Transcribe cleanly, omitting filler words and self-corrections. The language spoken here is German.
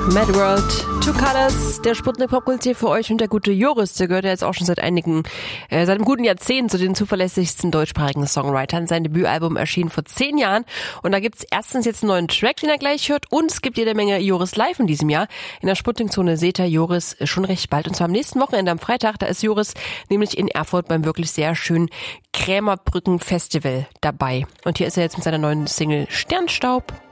Mad World, Two Colors, der Sputnik Popkultur für euch, und der gute Joris, der gehört ja jetzt auch schon seit einem guten Jahrzehnt zu den zuverlässigsten deutschsprachigen Songwritern. Sein Debütalbum erschien vor 10 Jahren und da gibt's erstens jetzt einen neuen Track, den er gleich hört, und es gibt jede Menge Joris live in diesem Jahr. In der Sputnik-Zone seht ihr Joris schon recht bald, und zwar am nächsten Wochenende, am Freitag. Da ist Joris nämlich in Erfurt beim wirklich sehr schönen Krämerbrücken Festival dabei. Und hier ist er jetzt mit seiner neuen Single Sternstaub.